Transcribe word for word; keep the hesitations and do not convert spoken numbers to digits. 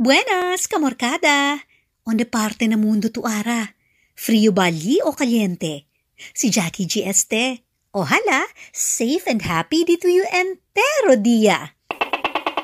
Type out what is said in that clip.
Buenas, kamorkada! Onde parte na mundo tu ara? Frio bali o caliente? Si Jackie G este. Ojalá, safe and happy dito you entero dia.